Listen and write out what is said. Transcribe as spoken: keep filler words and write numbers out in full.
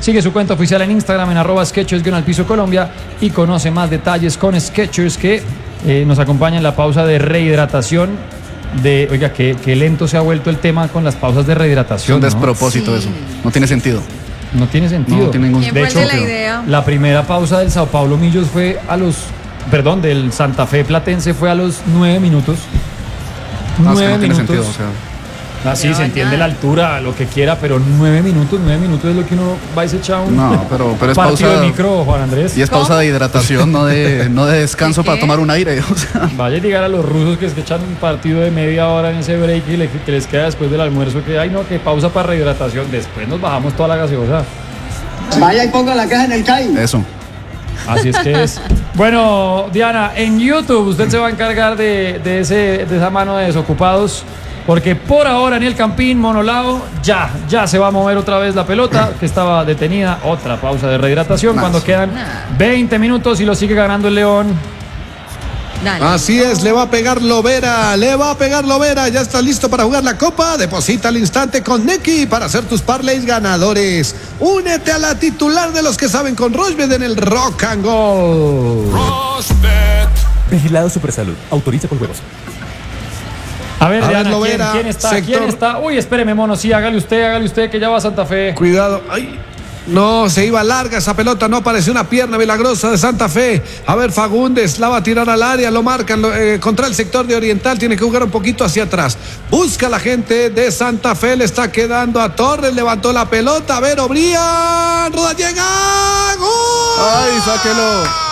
Sigue su cuenta oficial en Instagram en arroba Skechers-Piso Colombia y conoce más detalles con Skechers, que eh, nos acompaña en la pausa de rehidratación. De, oiga, qué, qué lento se ha vuelto el tema con las pausas de rehidratación. Es un despropósito, ¿no? Eso. No tiene sentido. No tiene sentido. No tiene ningún ¿Quién fue de el hecho, de la idea? La primera pausa del Sao Paulo Millos fue a los, perdón, del Santa Fe Platense fue a los nueve minutos. No, nueve es que no tiene minutos. sentido, o sea. Ah, sí, Ya, se entiende ya. la altura, lo que quiera, pero nueve minutos, nueve minutos es lo que uno va y se echa un No, pero, pero es partido pausa de micro, Juan Andrés. Y es pausa de hidratación, no de, no de descanso ¿Qué, para qué? tomar un aire. O sea. Vaya a llegar a los rusos que es que echan un partido de media hora en ese break y le- que les queda después del almuerzo, que ay no, que pausa para rehidratación, después nos bajamos toda la gaseosa. Vaya y ponga la caja en el C A I. Eso. Así es que es. Bueno, Diana, en YouTube usted se va a encargar de, de, ese, de esa mano de desocupados, porque por ahora en el Campín Monolao ya, ya se va a mover otra vez la pelota, que estaba detenida. Otra pausa de rehidratación Nah, cuando sí. quedan veinte minutos y lo sigue ganando el León. Dale. Así es, le va a pegar Lovera, le va a pegar Lovera, ya está listo para jugar la copa, deposita al instante con Neki para hacer tus parlays ganadores. Únete a la titular de los que saben con Rochbet en el Rock and Gold. Vigilado Supersalud. Autoriza con juegos. A ver, A ver, Diana, ¿quién, Lovera, quién está? sector. ¿Quién está? Uy, espéreme, mono, sí, hágale usted, hágale usted, que ya va a Santa Fe. Cuidado, ay. No, se iba larga esa pelota, no apareció una pierna milagrosa de Santa Fe. A ver, Fagundes la va a tirar al área, lo marcan lo, eh, contra el sector de Oriental, tiene que jugar un poquito hacia atrás. Busca la gente de Santa Fe, le está quedando a Torres, levantó la pelota, a ver, Obrián, Roda llega, ¡gol! ¡Ay, sáquelo!